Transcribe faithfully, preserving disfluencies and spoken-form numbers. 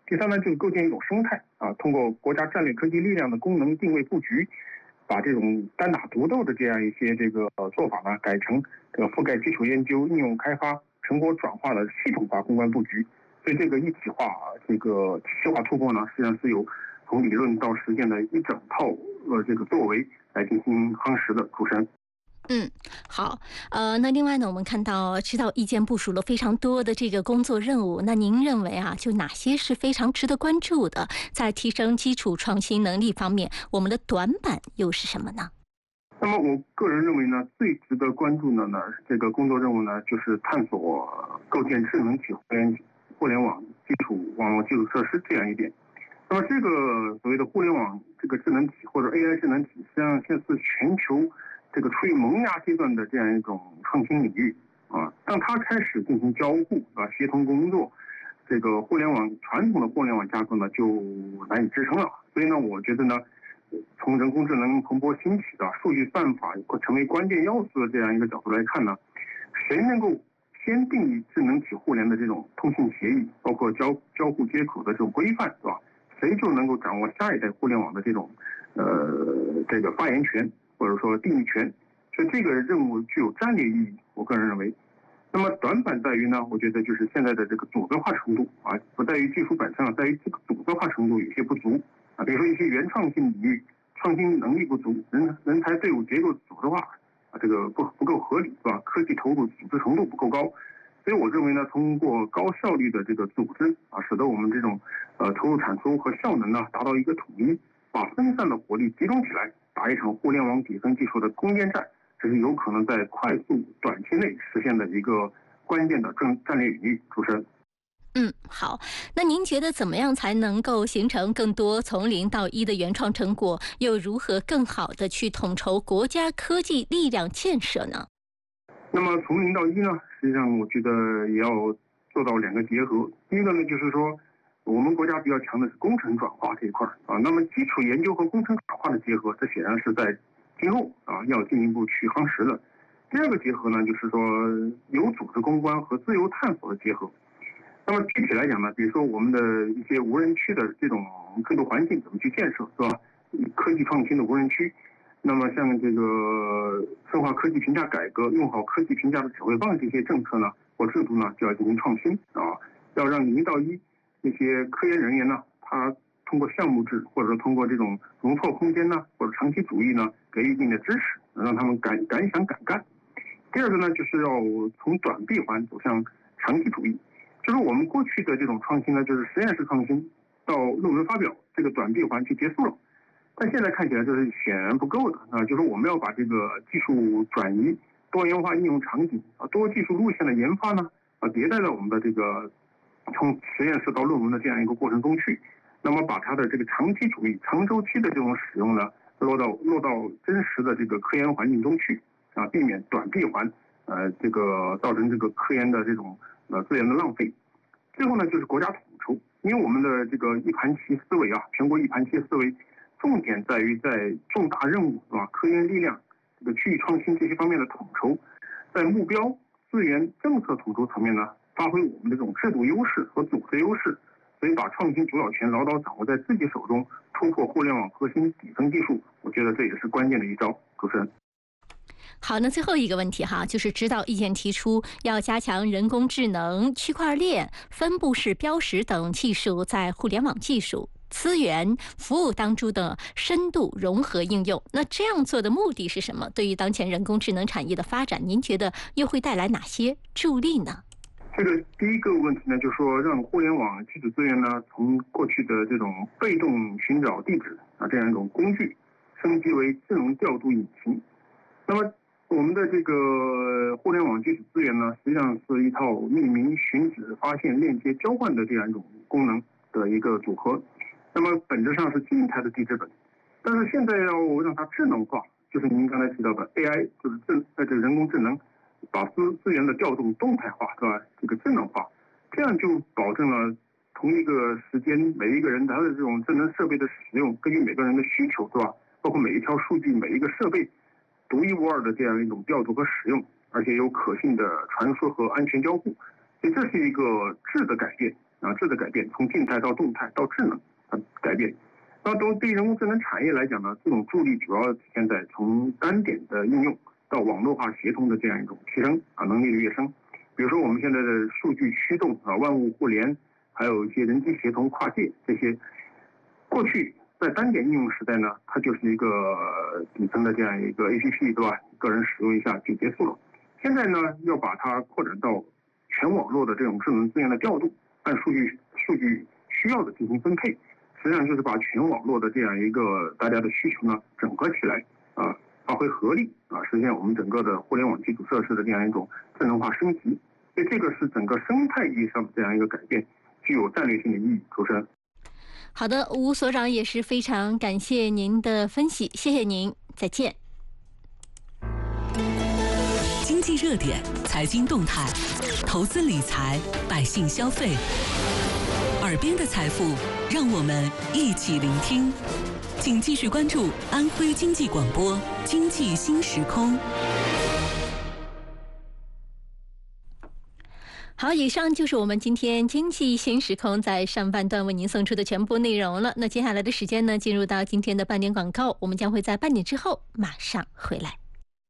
第三呢，就是构建一种生态啊，通过国家战略科技力量的功能定位布局，把这种单打独斗的这样一些这个做法呢，改成这个覆盖基础研究、应用开发、成果转化的系统化攻关布局。所以这个一体化、这个体系化突破呢，实际上是有从理论到实践的一整套呃这个作为来进行夯实的。主持人。 嗯，好，呃，那另外呢，我们看到指导意见部署了非常多的这个工作任务，那您认为啊，就哪些是非常值得关注的？在提升基础创新能力方面，我们的短板又是什么呢？ 那么我个人认为呢，最值得关注的呢，这个工作任务呢，就是探索构建智能体互联网基础网络基础设施这样一点。那么这个所谓的互联网这个智能体或者 A I 智能体，实际上现在是全球这个处于萌芽阶段的这样一种创新领域啊，当它开始进行交互啊、协同工作，这个互联网传统的互联网架构呢就难以支撑了。所以呢，我觉得呢，从人工智能蓬勃兴起的数据算法成为关键要素的这样一个角度来看呢，谁能够先定义智能体互联的这种通信协议，包括交交互接口的这种规范，是吧？谁就能够掌握下一代互联网的这种呃这个发言权或者说定义权，所以这个任务具有战略意义，我个人认为。那么短板在于呢，我觉得就是现在的这个组织化程度啊，不在于技术本身啊，在于这个组织化程度有些不足啊，比如说一些原创性领域创新能力不足，人人才队伍结构组织化啊，这个不不够合理，是吧？科技投入组织程度不够高。所以我认为呢，通过高效率的这个组织啊，使得我们这种呃投入产出和效能呢达到一个统一，把分散的火力集中起来，打一场互联网底层技术的攻坚战，这是有可能在快速短期内实现的一个关键的战战略领域。主持人。 嗯，好。那您觉得怎么样才能够形成更多从零到一的原创成果？又如何更好的去统筹国家科技力量建设呢？ 那么从零到一呢，实际上我觉得也要做到两个结合。第一个呢，就是说我们国家比较强的是工程转化这一块啊，那么基础研究和工程转化的结合，这显然是在今后啊要进一步去夯实的。第二个结合呢，就是说有组织攻关和自由探索的结合。那么具体来讲呢，比如说我们的一些无人区的这种制度环境怎么去建设，是吧？科技创新的无人区。那么像这个深化科技评价改革、用好科技评价的指挥棒这些政策呢或制度呢，就要进行创新啊，要让零到一那些科研人员呢，他通过项目制或者说通过这种容错空间呢，或者长期主义呢，给予一定的支持，让他们敢敢想敢干。第二个呢，就是要从短闭环走向长期主义，就是我们过去的这种创新呢，就是实验室创新到论文发表这个短闭环就结束了。但现在看起来这是显然不够的啊！就是我们要把这个技术转移、多元化应用场景啊、多技术路线的研发呢啊，迭代到我们的这个从实验室到论文的这样一个过程中去。那么把它的这个长期主义、长周期的这种使用呢，落到落到真实的这个科研环境中去啊，避免短闭环，呃，这个造成这个科研的这种呃资源的浪费。最后呢，就是国家统筹，因为我们的这个一盘棋思维啊，全国一盘棋思维。重点在于在重大任务是吧？科研力量、这个区域创新这些方面的统筹，在目标、资源、政策统筹层面呢，发挥我们的这种制度优势和组织优势，所以把创新主导权牢牢掌握在自己手中，突破互联网核心底层技术，我觉得这也是关键的一招。主持人。 好，那最后一个问题哈，就是指导意见提出要加强人工智能、区块链、分布式标识等技术在互联网技术、资源、服务当中的深度融合应用。那这样做的目的是什么？对于当前人工智能产业的发展，您觉得又会带来哪些助力呢？ 这个第一个问题呢，就是说让互联网基础资源呢，从过去的这种被动寻找地址啊这样一种工具，升级为智能调度引擎。那么我们的这个互联网基础资源呢，实际上是一套匿名、寻址、发现、链接、交换的这样一种功能的一个组合。那么本质上是静态的地址本，但是现在要让它智能化，就是您刚才提到的 A I， 就是智呃这个人工智能，把资资源的调动动态化，是吧？这个智能化，这样就保证了同一个时间每一个人他的这种智能设备的使用，根据每个人的需求，是吧？包括每一条数据、每一个设备独一无二的这样一种调度和使用，而且有可信的传输和安全交互，所以这是一个质的改变啊质的改变，从静态到动态到智能啊改变。那都对于人工智能产业来讲呢，这种助力主要体现在从单点的应用到网络化协同的这样一种提升啊，能力的跃升。比如说我们现在的数据驱动啊，万物互联，还有一些人机协同跨界这些，过去在单点应用时代呢，它就是一个底层的这样一个 A P P 对吧？个人使用一下就结束了。现在呢，要把它扩展到全网络的这种智能资源的调度，按数据数据需要的进行分配，实际上就是把全网络的这样一个大家的需求呢整合起来啊，发挥合力啊，实现我们整个的互联网基础设施的这样一种智能化升级。所以这个是整个生态意义上的这样一个改变，具有战略性的意义。主持人， 好的，吴所长也是非常感谢您的分析，谢谢您，再见。 经济热点、财经动态、投资理财、百姓消费，耳边的财富，让我们一起聆听。请继续关注安徽经济广播《经济新时空》。 好，以上就是我们今天经济新时空在上半段为您送出的全部内容了。那接下来的时间呢，进入到今天的半点广告，我们将会在半点之后马上回来。